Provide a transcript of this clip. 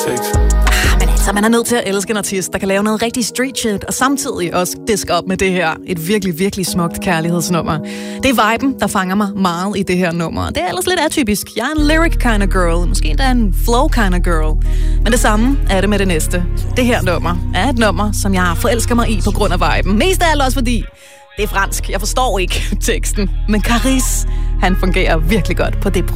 Men altså, man er nødt til at elske en artist, der kan lave noget rigtig street shit, og samtidig også diske op med det her. Et virkelig, virkelig smukt kærlighedsnummer. Det er viben, der fanger mig meget i det her nummer. Det er ellers lidt atypisk. Jeg er en lyric kind of girl. Måske endda en flow kind of girl. Men det samme er det med det næste. Det her nummer er et nummer, som jeg forelsker mig i på grund af viben. Mest af alt også fordi det er fransk. Jeg forstår ikke teksten. Men Caris, han fungerer virkelig godt på det